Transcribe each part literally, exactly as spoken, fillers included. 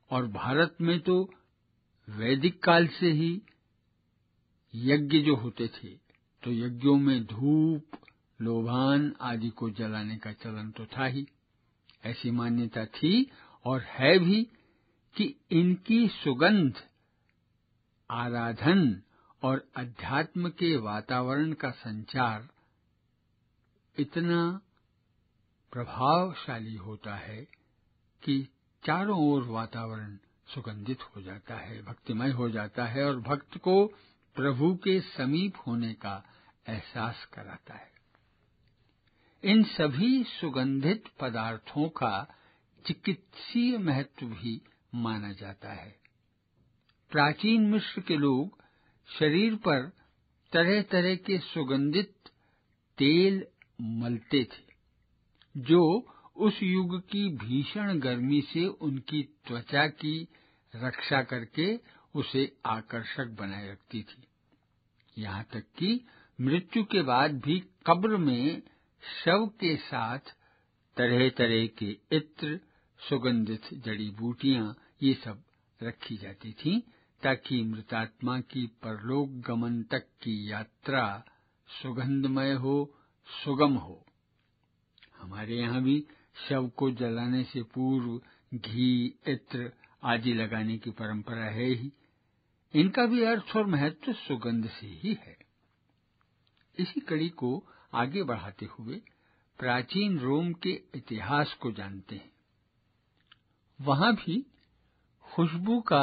और भारत में तो वैदिक काल से ही यज्ञ जो होते थे, तो यज्ञों में धूप, लोबान आदि को जलाने का चलन तो था ही। ऐसी मान्यता थी और है भी कि इनकी सुगंध आराधन और अध्यात्म के वातावरण का संचार इतना प्रभावशाली होता है कि चारों ओर वातावरण सुगंधित हो जाता है, भक्तिमय हो जाता है और भक्त को प्रभु के समीप होने का एहसास कराता है। इन सभी सुगंधित पदार्थों का चिकित्सीय महत्व भी माना जाता है। प्राचीन मिस्र के लोग शरीर पर तरह तरह के सुगंधित तेल मलते थे, जो उस युग की भीषण गर्मी से उनकी त्वचा की रक्षा करके उसे आकर्षक बनाए रखती थी। यहाँ तक कि मृत्यु के बाद भी कब्र में शव के साथ तरह तरह के इत्र, सुगंधित जड़ी बूटियां ये सब रखी जाती थीं, ताकि मृतात्मा की परलोक गमन तक की यात्रा सुगंधमय हो, सुगम हो। हमारे यहाँ भी शव को जलाने से पूर्व घी, इत्र आदि लगाने की परंपरा है ही। इनका भी अर्थ और महत्व सुगंध से ही है। इसी कड़ी को आगे बढ़ाते हुए प्राचीन रोम के इतिहास को जानते हैं। वहां भी खुशबू का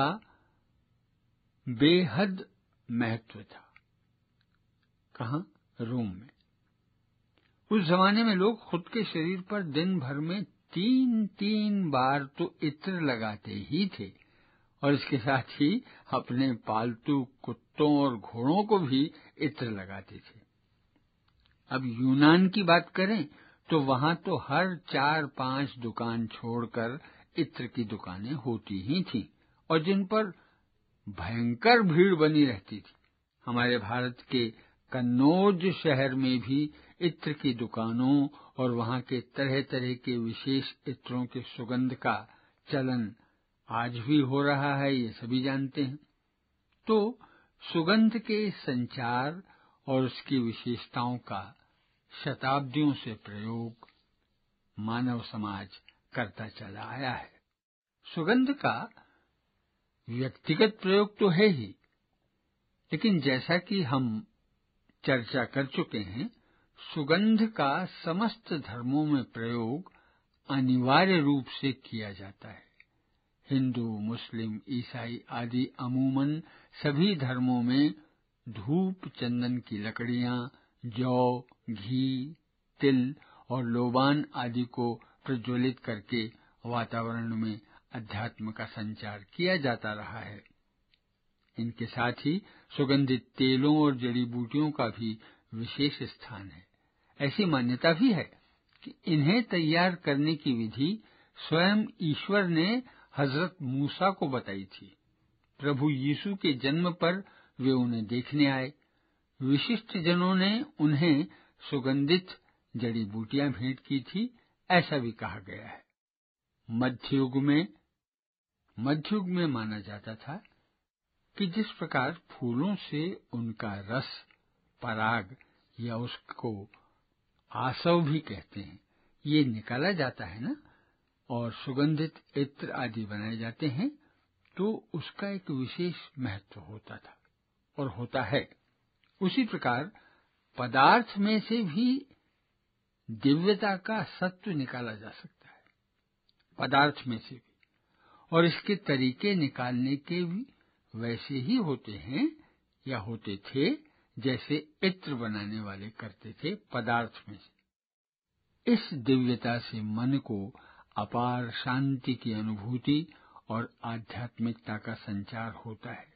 बेहद महत्व था। कहाँ? रोम में। उस जमाने में लोग खुद के शरीर पर दिन भर में तीन तीन बार तो इत्र लगाते ही थे और इसके साथ ही अपने पालतू कुत्तों और घोड़ों को भी इत्र लगाते थे। अब यूनान की बात करें तो वहां तो हर चार पांच दुकान छोड़कर इत्र की दुकानें होती ही थीं और जिन पर भयंकर भीड़ बनी रहती थी। हमारे भारत के कन्नौज शहर में भी इत्र की दुकानों और वहां के तरह तरह के विशेष इत्रों के सुगंध का चलन आज भी हो रहा है, ये सभी जानते हैं। तो सुगंध के संचार और उसकी विशेषताओं का शताब्दियों से प्रयोग मानव समाज करता चला आया है। सुगंध का व्यक्तिगत प्रयोग तो है ही, लेकिन जैसा कि हम चर्चा कर चुके हैं, सुगंध का समस्त धर्मों में प्रयोग अनिवार्य रूप से किया जाता है। हिंदू, मुस्लिम, ईसाई आदि अमूमन सभी धर्मों में धूप, चंदन की लकड़ियां, जौ, घी, तिल और लोबान आदि को प्रज्वलित करके वातावरण में अध्यात्म का संचार किया जाता रहा है। इनके साथ ही सुगंधित तेलों और जड़ी बूटियों का भी विशेष स्थान है। ऐसी मान्यता भी है कि इन्हें तैयार करने की विधि स्वयं ईश्वर ने हजरत मूसा को बताई थी। प्रभु यीशु के जन्म पर वे उन्हें देखने आए। विशिष्ट जनों ने उन्हें सुगंधित जड़ी बूटियां भेंट की थी, ऐसा भी कहा गया है। मध्ययुग में मध्ययुग में माना जाता था कि जिस प्रकार फूलों से उनका रस, पराग या उसको आसव भी कहते हैं, ये निकाला जाता है ना, और सुगंधित इत्र आदि बनाए जाते हैं, तो उसका एक विशेष महत्व होता था और होता है। उसी प्रकार पदार्थ में से भी दिव्यता का सत्व निकाला जा सकता है, पदार्थ में से भी, और इसके तरीके निकालने के भी वैसे ही होते हैं या होते थे जैसे इत्र बनाने वाले करते थे पदार्थ में से। इस दिव्यता से मन को अपार शांति की अनुभूति और आध्यात्मिकता का संचार होता है।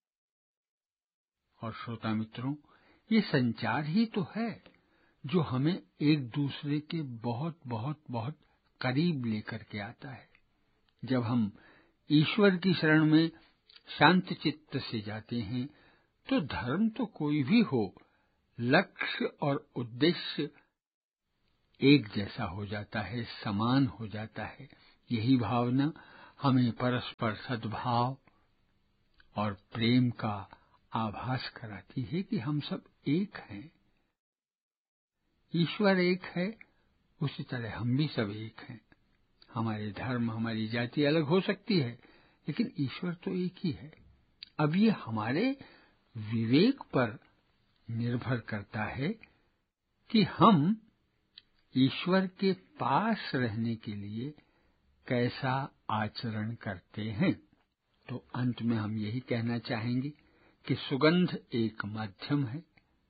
और श्रोता मित्रों, ये संचार ही तो है जो हमें एक दूसरे के बहुत बहुत बहुत करीब लेकर के आता है। जब हम ईश्वर की शरण में शांत चित्त से जाते हैं, तो धर्म तो कोई भी हो, लक्ष्य और उद्देश्य एक जैसा हो जाता है, समान हो जाता है। यही भावना हमें परस्पर सद्भाव और प्रेम का आभास कराती है कि हम सब एक हैं। ईश्वर एक है, उसी तरह हम भी सब एक हैं। हमारे धर्म, हमारी जाति अलग हो सकती है, लेकिन ईश्वर तो एक ही है। अब ये हमारे विवेक पर निर्भर करता है कि हम ईश्वर के पास रहने के लिए कैसा आचरण करते हैं। तो अंत में हम यही कहना चाहेंगे कि सुगंध एक माध्यम है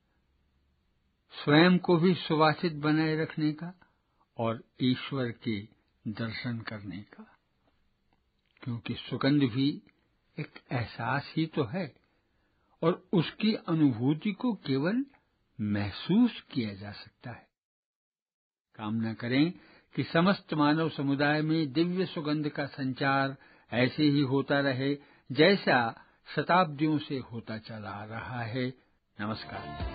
स्वयं को भी सुवासित बनाए रखने का और ईश्वर के दर्शन करने का, क्योंकि सुगंध भी एक एहसास ही तो है और उसकी अनुभूति को केवल महसूस किया जा सकता है। कामना करें कि समस्त मानव समुदाय में दिव्य सुगंध का संचार ऐसे ही होता रहे जैसा शताब्दियों से होता चला आ रहा है। नमस्कार।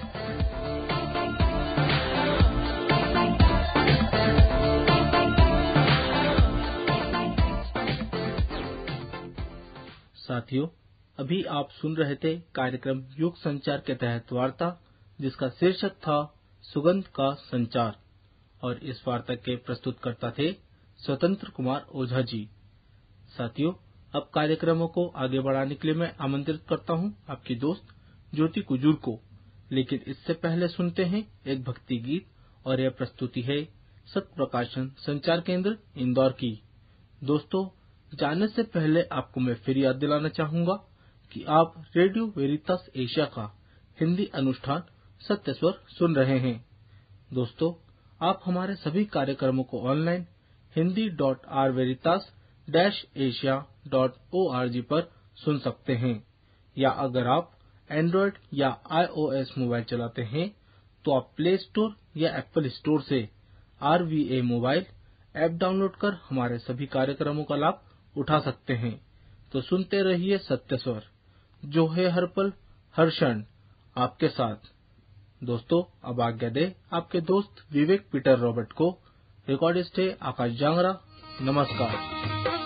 साथियों, अभी आप सुन रहे थे कार्यक्रम युग संचार के तहत वार्ता, जिसका शीर्षक था सुगंध का संचार, और इस वार्ता के प्रस्तुतकर्ता थे स्वतंत्र कुमार ओझा जी। साथियों, अब कार्यक्रमों को आगे बढ़ाने के लिए मैं आमंत्रित करता हूं आपकी दोस्त ज्योति कुजूर को। लेकिन इससे पहले सुनते हैं एक भक्ति गीत, और यह प्रस्तुति है सत्य प्रकाशन संचार केंद्र इंदौर की। दोस्तों, जाने से पहले आपको मैं फिर याद दिलाना चाहूंगा कि आप रेडियो वेरितास एशिया का हिंदी अनुष्ठान सत्य स्वर सुन रहे हैं। दोस्तों, आप हमारे सभी कार्यक्रमों को online Hindi dot are वेरितास dash Asia dot O R G पर सुन सकते हैं, या अगर आप एंड्रॉयड या आईओएस मोबाइल चलाते हैं तो आप प्ले स्टोर या एप्पल स्टोर से are V A mobile app download कर हमारे सभी कार्यक्रमों का लाभ उठा सकते हैं। तो सुनते रहिए सत्य स्वर, जो है हर पल हर क्षण आपके साथ। दोस्तों, अब आज्ञा दे आपके दोस्त विवेक पीटर रॉबर्ट को। रिकॉर्डिस्ट है आकाश जांगरा। नमस्कार।